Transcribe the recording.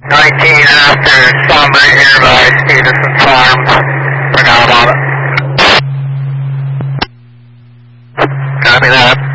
19 after Somber here by Stevenson Farms. Forgot about it. Copy that.